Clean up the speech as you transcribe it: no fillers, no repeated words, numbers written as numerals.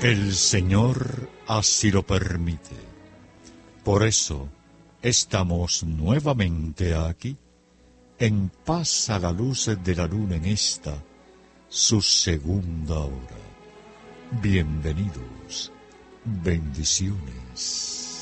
El Señor así lo permite. Por eso estamos nuevamente aquí, en paz a la luz de la luna en esta, su segunda hora. Bienvenidos, bendiciones.